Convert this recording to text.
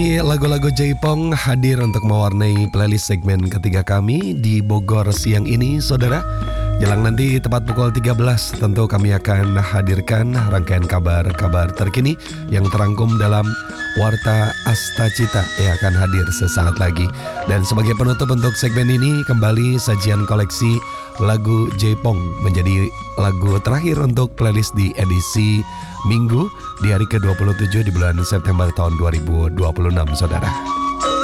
Lagu-lagu Jaipong hadir untuk mewarnai playlist segmen ketiga kami di Bogor siang ini, saudara. Jelang nanti tepat pukul 13 tentu kami akan hadirkan rangkaian kabar-kabar terkini yang terangkum dalam Warta Astacita yang akan hadir sesaat lagi. Dan sebagai penutup untuk segmen ini, kembali sajian koleksi lagu Jaipong menjadi lagu terakhir untuk playlist di edisi Minggu di hari ke-27 di bulan September tahun 2026, saudara.